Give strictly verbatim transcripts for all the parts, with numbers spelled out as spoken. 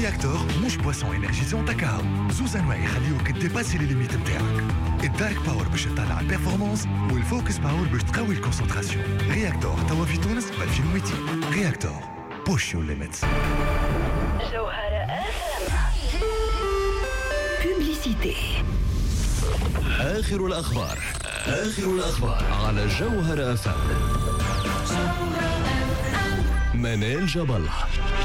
رياكتور مش بواسون انرجيزون تاع زوز انواع يخليوك تديباسي لي ليميت نتاعك. الدارك باور باش تطلع البيرفورمانس والفوكس باور باش تقوي الكونسنتراسيون. رياكتور توا في تونس ب ألفين ومئتين. رياكتور بوش يور ليميتس. جوهرة بوبليسيتي. آخر الأخبار آخر الأخبار على جوهرة أف أم. منال جاب الله.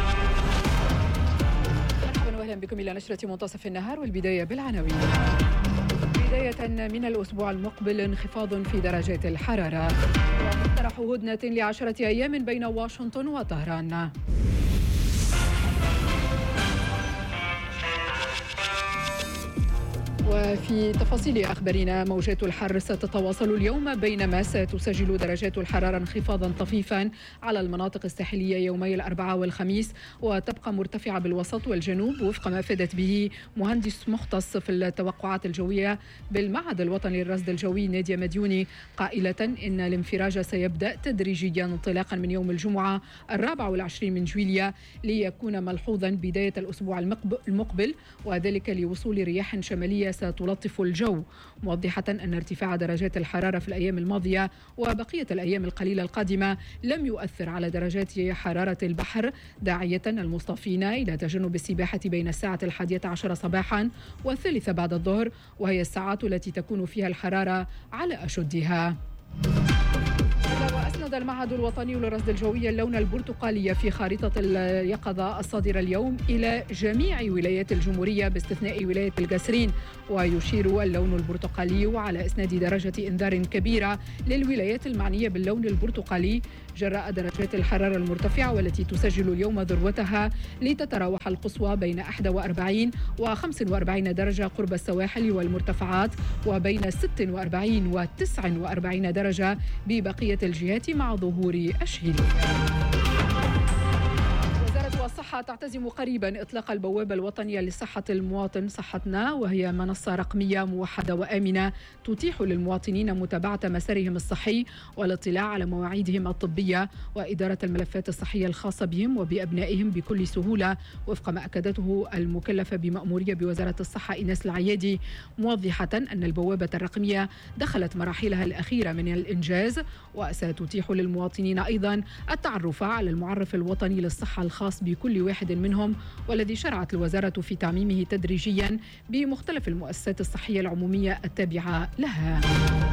مرحبا واهلا بكم الى نشرة منتصف النهار، والبداية بالعناوين. بداية من الأسبوع المقبل انخفاض في درجات الحرارة، ومقترح هدنة لعشرة أيام بين واشنطن وطهران. وفي تفاصيل أخبارنا، موجات الحر ستتواصل اليوم بينما ستسجل درجات الحرارة انخفاضا طفيفا على المناطق الساحلية يومي الأربعاء والخميس، وتبقى مرتفعة بالوسط والجنوب وفق ما أفادت به مهندس مختص في التوقعات الجوية بالمعهد الوطني للرصد الجوي نادية مديوني، قائلة إن الانفراج سيبدأ تدريجيا انطلاقا من يوم الجمعة الرابع والعشرين من جويلية ليكون ملحوظا بداية الأسبوع المقبل، وذلك لوصول رياح شمالية ستلطف الجو، موضحة أن ارتفاع درجات الحرارة في الأيام الماضية وبقية الأيام القليلة القادمة لم يؤثر على درجات حرارة البحر، داعية المصطفين إلى تجنب السباحة بين الساعة الحادية عشر صباحا والثالثة بعد الظهر، وهي الساعات التي تكون فيها الحرارة على أشدها. وأسند المعهد الوطني للرصد الجوي اللون البرتقالي في خارطة اليقظة الصادرة اليوم إلى جميع ولايات الجمهورية باستثناء ولاية القصرين، ويشير اللون البرتقالي على إسناد درجة إنذار كبيرة للولايات المعنية باللون البرتقالي جراء درجات الحرارة المرتفعة، والتي تسجل اليوم ذروتها لتتراوح القصوى بين واحد وأربعين و خمسة وأربعين درجة قرب السواحل والمرتفعات، وبين ستة وأربعين و تسعة وأربعين درجة ببقية الجهات مع ظهور الشهيلية. وزارة الصحة تعتزم قريبا إطلاق البوابة الوطنية لصحة المواطن صحتنا، وهي منصة رقمية موحدة وآمنة تتيح للمواطنين متابعة مسارهم الصحي والاطلاع على مواعيدهم الطبية وإدارة الملفات الصحية الخاصة بهم وبأبنائهم بكل سهولة، وفق ما أكدته المكلفة بمأمورية بوزارة الصحة إيناس العيادي، موضحة أن البوابة الرقمية دخلت مراحلها الأخيرة من الإنجاز، وستتيح للمواطنين أيضا التعرف على المعرف الوطني للصحة الخاص بكل واحد منهم، والذي شرعت الوزارة في تعميمه تدريجيا بمختلف المؤسسات الصحية العمومية التابعة لها.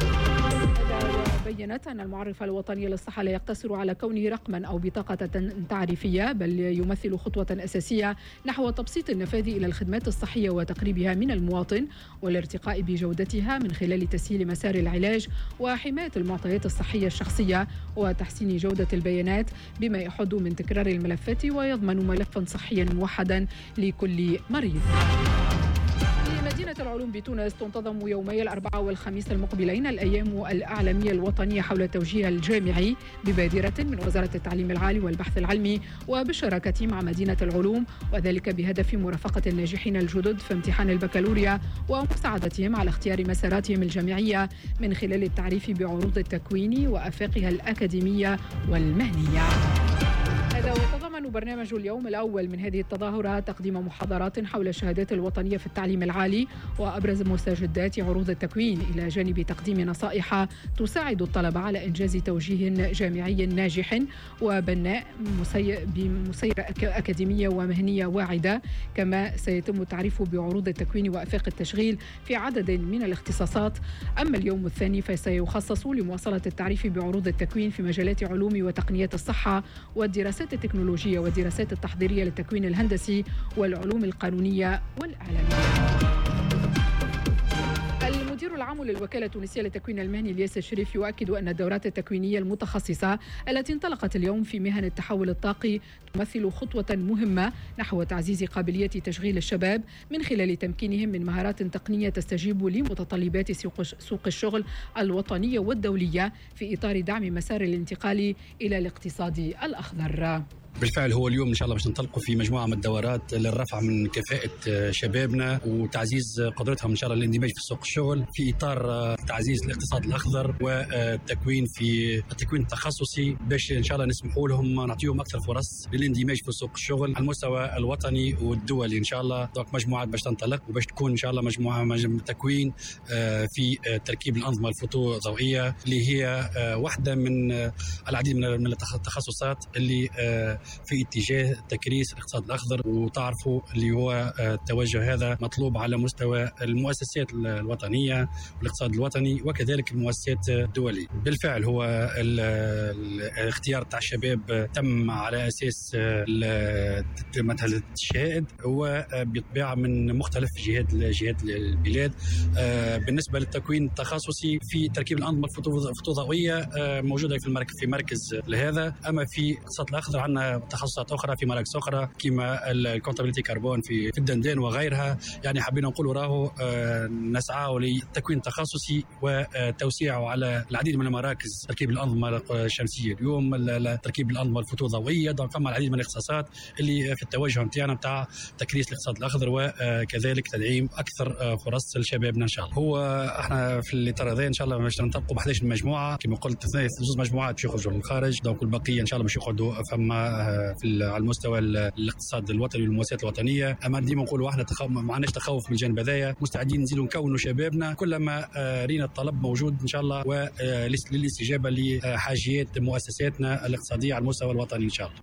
بيّنت أن المعرف الوطني للصحة لا يقتصر على كونه رقما أو بطاقة تعريفية، بل يمثل خطوة أساسية نحو تبسيط النفاذ إلى الخدمات الصحية وتقريبها من المواطن والارتقاء بجودتها من خلال تسهيل مسار العلاج وحماية المعطيات الصحية الشخصية وتحسين جودة البيانات بما يحد من تكرار الملفات ويضمن ملفا صحيا موحدا لكل مريض. مدينة العلوم بتونس تنتظم يومي الأربعاء والخميس المقبلين الأيام الأعلامية الوطنية حول التوجيه الجامعي ببادرة من وزارة التعليم العالي والبحث العلمي وبالشراكة مع مدينة العلوم، وذلك بهدف مرافقة الناجحين الجدد في امتحان البكالوريا ومساعدتهم على اختيار مساراتهم الجامعية من خلال التعريف بعروض التكوين وآفاقها الأكاديمية والمهنية. هذا وتضمن برنامج اليوم الأول من هذه التظاهرات تقديم محاضرات حول الشهادات الوطنية في التعليم العالي وأبرز مستجدات عروض التكوين، إلى جانب تقديم نصائح تساعد الطلبة على إنجاز توجيه جامعي ناجح وبناء بمسيرة أكاديمية ومهنية واعدة. كما سيتم التعريف بعروض التكوين وآفاق التشغيل في عدد من الاختصاصات. أما اليوم الثاني فسيخصص لمواصلة التعريف بعروض التكوين في مجالات علوم وتقنيات الصحة والدراسات التكنولوجية والدراسات التحضيرية للتكوين الهندسي والعلوم القانونية والإعلامية. المدير العام للوكالة التونسية للتكوين المهني الياس الشريف يؤكد أن الدورات التكوينية المتخصصة التي انطلقت اليوم في مهن التحول الطاقي تمثل خطوة مهمة نحو تعزيز قابلية تشغيل الشباب من خلال تمكينهم من مهارات تقنية تستجيب لمتطلبات سوق الشغل الوطنية والدولية في إطار دعم مسار الانتقال إلى الاقتصاد الأخضر. بالفعل هو اليوم إن شاء الله باش ننطلقوا في مجموعة من الدورات للرفع من كفاءة شبابنا وتعزيز قدرتهم إن شاء الله للاندماج في سوق الشغل في إطار تعزيز الاقتصاد الأخضر والتكوين في التكوين التخصصي باش إن شاء الله نسمحوا لهم نعطيهم أكثر فرص للاندماج في سوق الشغل على المستوى الوطني والدولي إن شاء الله. دونك مجموعات باش تنطلق وباش تكون إن شاء الله مجموعة من تكوين في تركيب الأنظمة الفوتوضوئية اللي هي واحدة من العديد من التخصصات اللي في اتجاه تكريس الاقتصاد الأخضر. وتعرفوا اللي هو التوجه هذا مطلوب على مستوى المؤسسات الوطنية والاقتصاد الوطني وكذلك المؤسسات الدولية. بالفعل هو الاختيار تاع الشباب تم على أساس مثل الشهائد وبطبيعة من مختلف جهات جهات البلاد. بالنسبة للتكوين التخصصي في تركيب الأنظمة الفوتوضوئية موجودة في المركز في مركز لهذا. أما في الاقتصاد الأخضر عندنا تخصصات أخرى في مراكز أخرى كما الكونتابيليتي كربون في في الدندان وغيرها. يعني حبينا نقولوا راهو نسعى للتكوين التخصصي وتوسيعه على العديد من المراكز تركيب الأنظمة الشمسية اليوم تركيب الأنظمة الفوتوضوئية. دونك فما العديد من الاختصاصات اللي في التوجه نتاعنا نتاع تكريس الاقتصاد الأخضر وكذلك تدعيم أكثر فرص لشبابنا إن شاء الله. هو احنا في الإطار هذا إن شاء الله باش ننطلقوا ب إحدى عشرة مجموعة كما قلت زوج مجموعات باش يخرجوا للخارج. دونك البقية إن شاء الله باش يقعدوا فما في على المستوى الاقتصاد الوطني والمؤسسات الوطنية. أما ديما نقولوا احنا تخوف ما عندناش تخوف من الجانب هذايا مستعدين نزيدوا نكونوا شبابنا كلما رينا الطلب موجود إن شاء الله وللاستجابة لحاجيات مؤسساتنا الاقتصادية على المستوى الوطني إن شاء الله.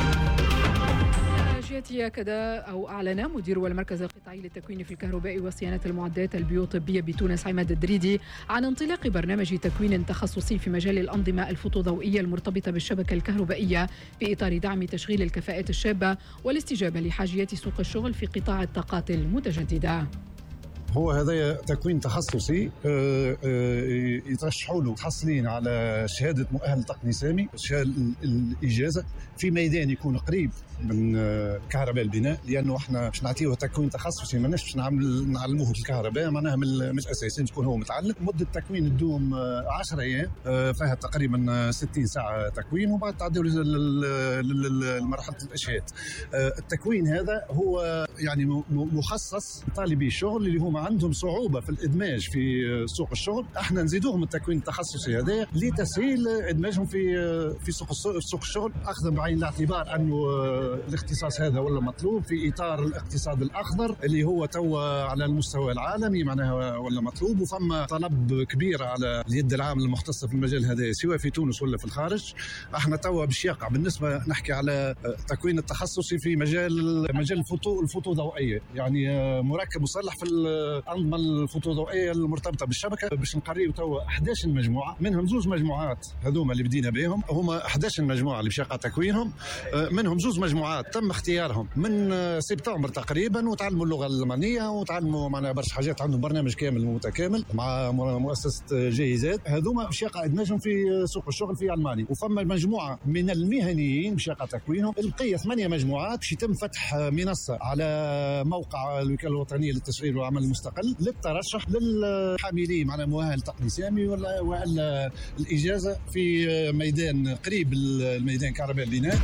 جهتي كذا أو أعلن مدير المركز القطاعي للتكوين في الكهرباء وصيانة المعدات البيوطبية بتونس عماد الدريدي عن انطلاق برنامج تكوين تخصصي في مجال الأنظمة الفوتوضوئية المرتبطة بالشبكة الكهربائية في إطار دعم تشغيل الكفاءات الشابة والاستجابة لحاجيات سوق الشغل في قطاع الطاقات المتجددة. هو هذا تكوين تخصصي يترشحوا له متحصلين على شهادة مؤهل تقني سامي شهادة الإجازة في ميدان يكون قريب من كهرباء البناء لأنه احنا باش نعطيه تكوين تخصصي ماناش باش نعمل نعلموه في الكهرباء معناها من الأساس تكون هو متعلم. مدة التكوين تدوم عشرة أيام فيها تقريبا ستين ساعة تكوين وبعد تعدوا لمرحلة الإشهاد. التكوين هذا هو يعني مخصص طالبي الشغل اللي هم عندهم صعوبة في الإدماج في سوق الشغل. احنا نزيدوهم التكوين التخصصي هذا لتسهيل إدماجهم في في سوق سوق الشغل أخذا بعين الاعتبار أنه الاختصاص هذا ولا مطلوب في إطار الاقتصاد الأخضر اللي هو توا على المستوى العالمي معناها ولا مطلوب. وفما طلب كبير على اليد العامل المختصة في المجال هذا سواء في تونس ولا في الخارج. احنا توا باش يقع بالنسبة نحكي على التكوين التخصصي في مجال مجال الفوتو الفوتوضوئية يعني مركب مصلح في الأنظمة الفوتوضوئية المرتبطة بالشبكة. باش نقريو توا إحدى عشرة مجموعة منهم زوج مجموعات هذوما اللي بدينا بهم هما إحدى عشرة مجموعة اللي باش يقع تكوينهم منهم زوج مجموعات تم اختيارهم من سبتمبر تقريبا وتعلموا اللغة الألمانية وتعلموا معنا برشا حاجات. عندهم برنامج كامل متكامل مع مؤسسة جيزات هذوما باش يقع إدماجهم في سوق الشغل في ألمانيا. وفما مجموعة من المهنيين باش يقع تكوينهم. البقية ثمانية مجموعات باش يتم فتح منصة على موقع الوكالة الوطنية للتشغيل والعمل المستقل للترشح للحاملين على مؤهل تقني سامي ولا ولا الإجازة في ميدان قريب الميدان كهرباء البناء.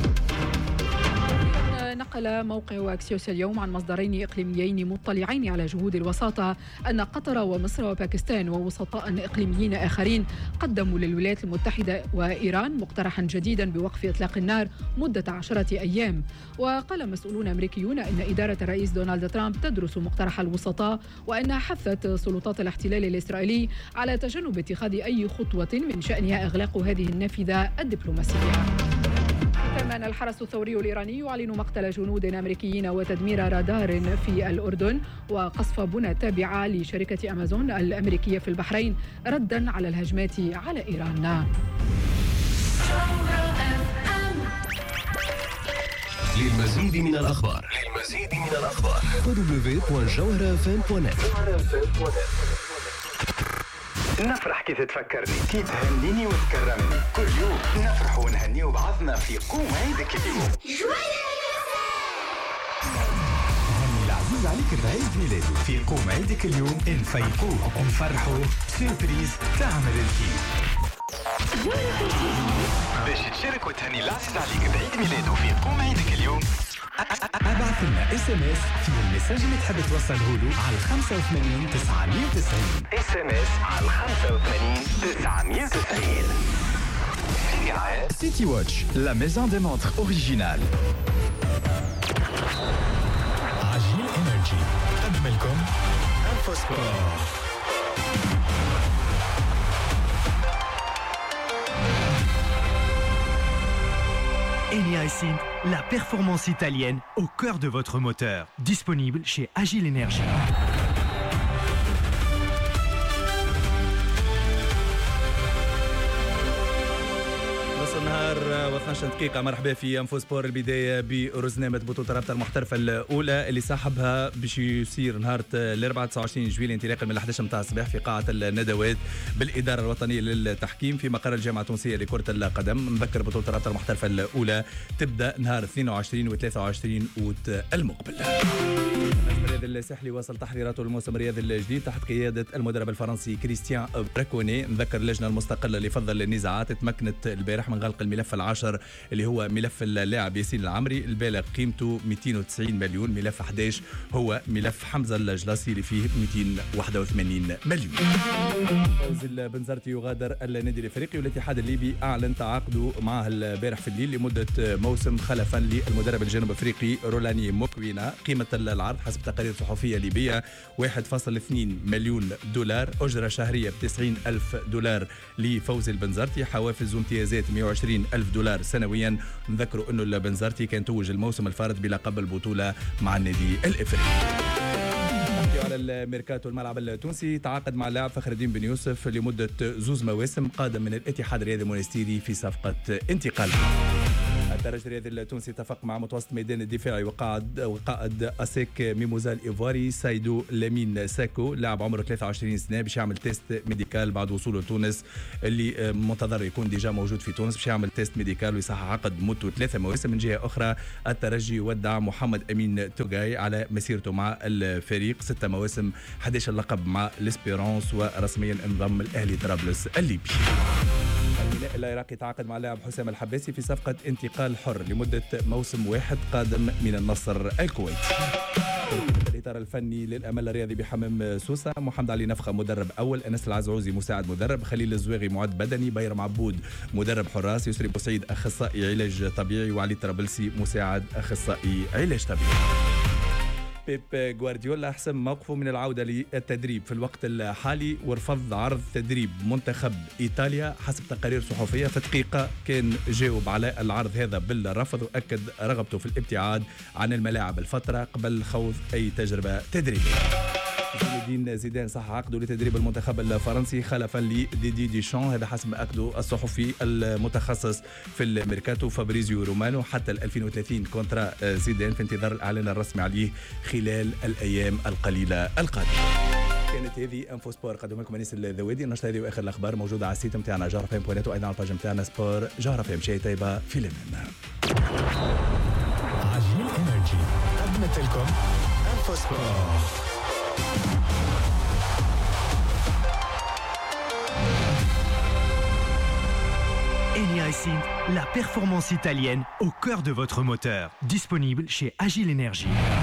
نقل موقع أكسيوس اليوم عن مصدرين إقليميين مطلعين على جهود الوساطة أن قطر ومصر وباكستان ووسطاء إقليميين آخرين قدموا للولايات المتحدة وإيران مقترحا جديدا بوقف إطلاق النار مدة عشرة أيام. وقال مسؤولون أمريكيون أن إدارة الرئيس دونالد ترامب تدرس مقترح الوسطاء وأنها حثت سلطات الاحتلال الإسرائيلي على تجنب اتخاذ أي خطوة من شأنها إغلاق هذه النافذة الدبلوماسية. كمان الحرس الثوري الإيراني يعلن مقتل جنود أمريكيين وتدمير رادار في الأردن وقصف بنى تابعة لشركة أمازون الأمريكية في البحرين ردا على الهجمات على إيران. للمزيد من الأخبار للمزيد من الأخبار دبليو دوت جوهرة إف إم دوت نت. نفرح كيف تفكرني كيف تهنيني وتكرمني كل يوم نفرح ونهني وبعضنا في قوم عيدك اليوم. هني العزيز عليك بعيد ميلاده في قوم عيدك اليوم نفيقوه ونفرحوا سيربريز تعمل الكيف باش باش تشارك وتهني العزيز عليك بعيد ميلاده في قوم عيدك اليوم. ابعث لنا اس ام اس في المساج اللي تحب توصله له على خمسة وثمانين تسعمية وتسعين. اس ام اس على خمسة وثمانين تسعمية وتسعين. City Watch, la maison des montres originale. Agile Energy. أجملكم InfoSport. Eni Synth, la performance italienne au cœur de votre moteur. Disponible chez Agile Energy. نهار واثناش دقيقة. مرحبا في انفو سبور. البداية برزنامة بطولة رابطة المحترفة الأولى اللي صاحبها باش يصير نهار الأربعاء تسعة وعشرين جويلية انطلاقا من الحادية عشرة متاع الصباح في قاعة الندوات بالإدارة الوطنية للتحكيم في مقر الجامعة التونسية لكرة القدم. نذكر بطولة رابطة المحترفة الأولى تبدأ نهار اثنين وعشرين و ثلاثة وعشرين أوت المقبل. الرياض الساحلي واصل تحضيراته للموسم الرياضي الجديد تحت قيادة المدرب الفرنسي كريستيان براكوني. نذكر اللجنة المستقلة لفضل النزاعات تمكنت البارح من غلق الملف العاشر اللي هو ملف اللاعب ياسين العمري البالغ قيمته مئتين وتسعين مليون. ملف أحد عشر هو ملف حمزة الجلاصي اللي فيه مئتين وواحد وثمانين مليون. فوز البنزرتي يغادر النادي الافريقي والاتحاد الليبي اعلن تعاقده معه البارح في الليل لمده موسم خلفا للمدرب الجنوب افريقي رولاني موكوينا. قيمه العرض حسب تقارير صحفيه ليبيه واحد فاصلة اثنين مليون دولار. اجره شهريه ب تسعين ألف دولار لفوز البنزرتي. حوافز وامتيازات مئة وعشرين ألف دولار سنويا. نذكروا انه البنزرتي كان توج الموسم الفارط بلقب البطوله مع النادي الافريقي. على الميركاتو الملعب التونسي تعاقد مع اللاعب فخر الدين بن يوسف لمده زوز مواسم قادم من الاتحاد الرياضي المونستيري في صفقه انتقال. الدرج الرياضي التونسي اتفق مع متوسط ميدان الدفاعي وقائد وقائد اسيك ميموزا الايفواري سايدو لامين ساكو لاعب عمره ثلاثة وعشرين سنه باش يعمل تيست ميديكال بعد وصوله لتونس اللي منتظر يكون ديجا موجود في تونس باش يعمل تيست ميديكال ويصحح عقد مدته ثلاثه مواسم. من جهه اخرى الترجي ودع محمد امين توغاي على مسيرته مع الفريق ستة مواسم أحد عشر لقب مع الاسبيرونس ورسميا انضم الاهلي طرابلس الليبي. الميناء العراقي تعاقد مع اللاعب حسام الحباسي في صفقة انتقال حر لمدة موسم واحد قادم من النصر الكويتي. الإطار الفني للأمل الرياضي بحمام سوسة. محمد علي نفخة مدرب أول، أنس العزعوزي مساعد مدرب، خليل الزواغي معد بدني، بيرم عبود مدرب حراس، يسري بوسعيد أخصائي علاج طبيعي، وعلي طرابلسي مساعد أخصائي علاج طبيعي. بيب غوارديولا حسم موقفه من العودة للتدريب في الوقت الحالي ورفض عرض تدريب منتخب إيطاليا حسب تقارير صحفية. في دقيقة كان جاوب على العرض هذا بالرفض وأكد رغبته في الابتعاد عن الملاعب الفترة قبل خوض أي تجربة تدريبية. زين الدين زيدان صح عقده لتدريب المنتخب الفرنسي خلفا لديدي ديشان، هذا حسب ما أكده الصحفي المتخصص في الميركاتو فابريزيو رومانو. حتى ألفين وثلاثين كونترا زيدان في انتظار الإعلان الرسمي عليه خلال الأيام القليلة القادمة. كانت هذه انفو سبور قدم لكم انيس الذوادي. النشرة هذه واخر الاخبار موجودة على السيت نتاعنا جوهر فام بوينت وايضا على الباج نتاعنا سبور جوهر فام. شيء طيبة في لمن عجيل انرجي قدمت لكم انفو سبور. Eni Synth, la performance italienne au cœur de votre moteur. Disponible chez Agile Energy.